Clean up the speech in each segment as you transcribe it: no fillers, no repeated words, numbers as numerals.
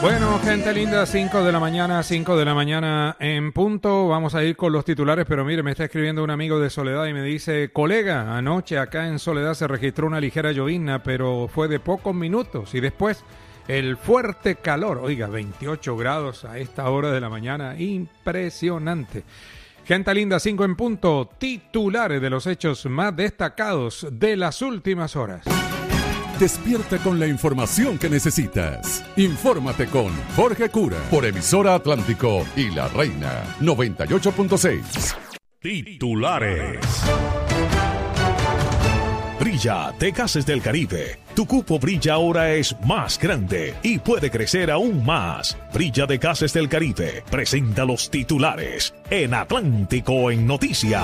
Bueno, gente linda, 5 de la mañana en punto. Vamos a ir con los titulares, pero mire, me está escribiendo un amigo de Soledad y me dice: colega, anoche acá en Soledad se registró una ligera llovizna, pero fue de pocos minutos y después el fuerte calor. Oiga, 28 grados a esta hora de la mañana, impresionante. Gente linda, 5 en punto, titulares de los hechos más destacados de las últimas horas. Despierta con la información que necesitas. Infórmate con Jorge Cura por Emisora Atlántico y La Reina 98.6. Titulares. Brilla de Gases del Caribe. Tu cupo Brilla ahora es más grande y puede crecer aún más. Brilla de Gases del Caribe presenta los titulares en Atlántico en Noticias.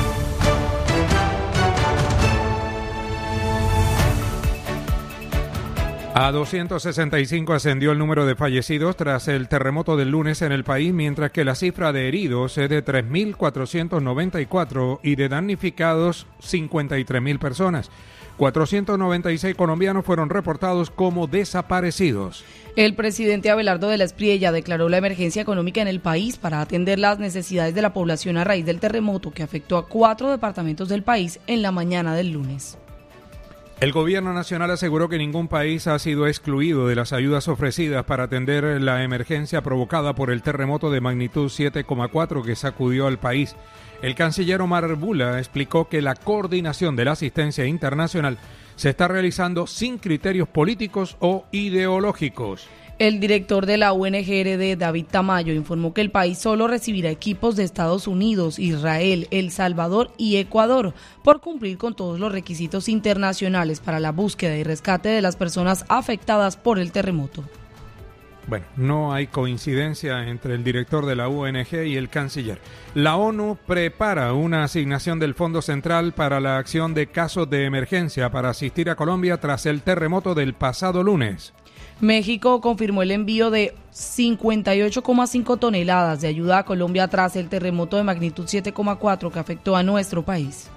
A 265 ascendió el número de fallecidos tras el terremoto del lunes en el país, mientras que la cifra de heridos es de 3.494 y de damnificados 53.000 personas. 496 colombianos fueron reportados como desaparecidos. El presidente Abelardo de la Espriella declaró la emergencia económica en el país para atender las necesidades de la población a raíz del terremoto que afectó a 4 departamentos del país en la mañana del lunes. El gobierno nacional aseguró que ningún país ha sido excluido de las ayudas ofrecidas para atender la emergencia provocada por el terremoto de magnitud 7,4 que sacudió al país. El canciller Omar Bula explicó que la coordinación de la asistencia internacional se está realizando sin criterios políticos o ideológicos. El director de la UNGRD, David Tamayo, informó que el país solo recibirá equipos de Estados Unidos, Israel, El Salvador y Ecuador por cumplir con todos los requisitos internacionales para la búsqueda y rescate de las personas afectadas por el terremoto. Bueno, no hay coincidencia entre el director de la UNG y el canciller. La ONU prepara una asignación del Fondo Central para la acción de casos de emergencia para asistir a Colombia tras el terremoto del pasado lunes. México confirmó el envío de 58,5 toneladas de ayuda a Colombia tras el terremoto de magnitud 7,4 que afectó a nuestro país.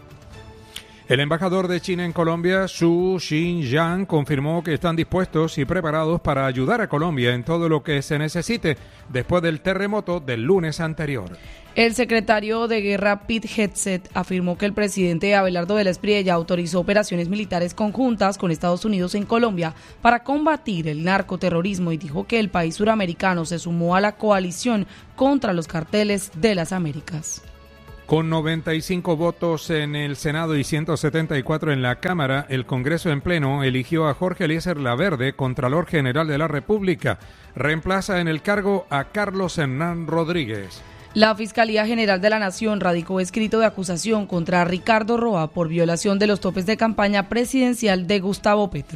El embajador de China en Colombia, Xu Xinjiang, confirmó que están dispuestos y preparados para ayudar a Colombia en todo lo que se necesite después del terremoto del lunes anterior. El secretario de Guerra Pete Hegseth afirmó que el presidente Abelardo de la Espriella autorizó operaciones militares conjuntas con Estados Unidos en Colombia para combatir el narcoterrorismo y dijo que el país suramericano se sumó a la coalición contra los carteles de las Américas. Con 95 votos en el Senado y 174 en la Cámara, el Congreso en pleno eligió a Jorge Eliezer Laverde, Contralor General de la República. Reemplaza en el cargo a Carlos Hernán Rodríguez. La Fiscalía General de la Nación radicó escrito de acusación contra Ricardo Roa por violación de los topes de campaña presidencial de Gustavo Petro.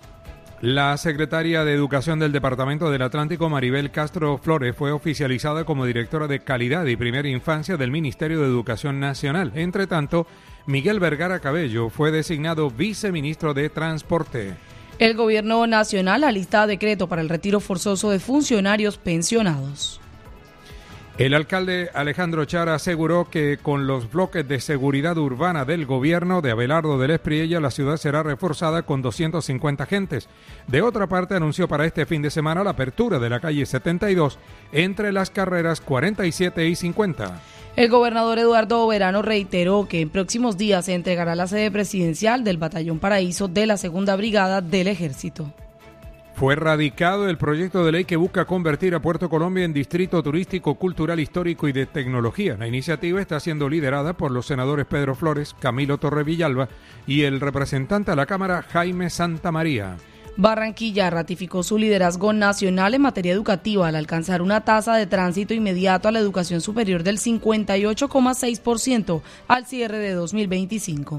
La secretaria de Educación del Departamento del Atlántico, Maribel Castro Flores, fue oficializada como directora de Calidad y Primera Infancia del Ministerio de Educación Nacional. Entre tanto, Miguel Vergara Cabello fue designado viceministro de Transporte. El Gobierno Nacional alista decreto para el retiro forzoso de funcionarios pensionados. El alcalde Alejandro Chara aseguró que con los bloques de seguridad urbana del gobierno de Abelardo de la Espriella, la ciudad será reforzada con 250 agentes. De otra parte, anunció para este fin de semana la apertura de la calle 72 entre las carreras 47 y 50. El gobernador Eduardo Verano reiteró que en próximos días se entregará la sede presidencial del Batallón Paraíso de la Segunda Brigada del Ejército. Fue radicado el proyecto de ley que busca convertir a Puerto Colombia en distrito turístico, cultural, histórico y de tecnología. La iniciativa está siendo liderada por los senadores Pedro Flores, Camilo Torre Villalba y el representante a la Cámara, Jaime Santamaría. Barranquilla ratificó su liderazgo nacional en materia educativa al alcanzar una tasa de tránsito inmediato a la educación superior del 58,6% al cierre de 2025.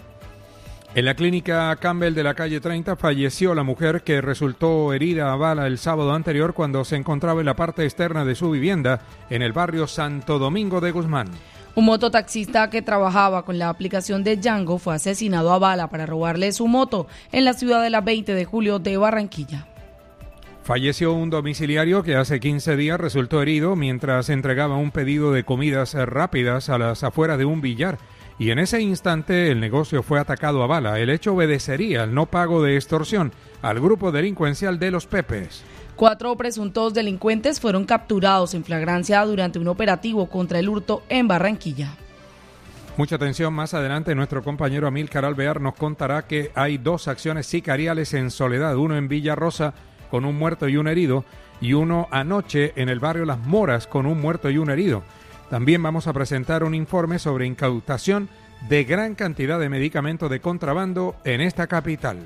En la clínica Campbell de la calle 30 falleció la mujer que resultó herida a bala el sábado anterior cuando se encontraba en la parte externa de su vivienda en el barrio Santo Domingo de Guzmán. Un mototaxista que trabajaba con la aplicación de Django fue asesinado a bala para robarle su moto en la ciudad de la 20 de julio de Barranquilla. Falleció un domiciliario que hace 15 días resultó herido mientras entregaba un pedido de comidas rápidas a las afueras de un billar. y en ese instante el negocio fue atacado a bala. El hecho obedecería al no pago de extorsión al grupo delincuencial de Los Pepes. 4 presuntos delincuentes fueron capturados en flagrancia durante un operativo contra el hurto en Barranquilla. Mucha atención, más adelante nuestro compañero Amílcar Alvear nos contará que hay 2 acciones sicariales en Soledad, uno en Villa Rosa con un muerto y un herido, y uno anoche en el barrio Las Moras con un muerto y un herido. También vamos a presentar un informe sobre incautación de gran cantidad de medicamentos de contrabando en esta capital.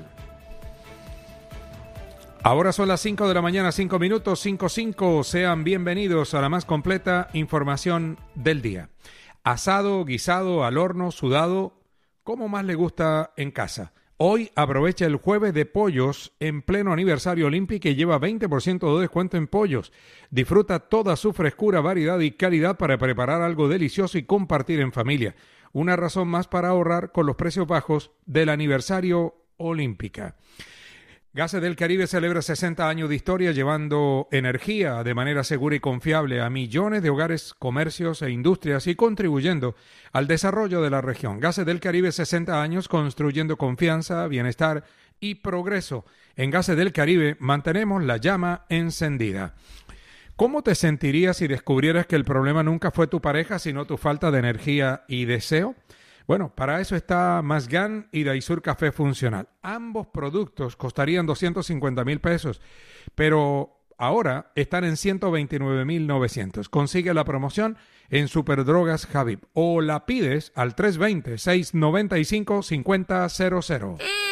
Ahora son las 5 de la mañana, 5 minutos, 5:05. Sean bienvenidos a la más completa información del día. Asado, guisado, al horno, sudado, ¿cómo más le gusta en casa? Hoy aprovecha el jueves de pollos en pleno aniversario Olympic que lleva 20% de descuento en pollos. Disfruta toda su frescura, variedad y calidad para preparar algo delicioso y compartir en familia. Una razón más para ahorrar con los precios bajos del aniversario Olímpica. Gases del Caribe celebra 60 años de historia llevando energía de manera segura y confiable a millones de hogares, comercios e industrias y contribuyendo al desarrollo de la región. Gases del Caribe, 60 años construyendo confianza, bienestar y progreso. En Gases del Caribe mantenemos la llama encendida. ¿Cómo te sentirías si descubrieras que el problema nunca fue tu pareja, sino tu falta de energía y deseo? Bueno, para eso está Masgan y Daisur Café Funcional. Ambos productos costarían 250,000 pesos, pero ahora están en 129,900. Consigue la promoción en Superdrogas Javib o la pides al 320-695-5000.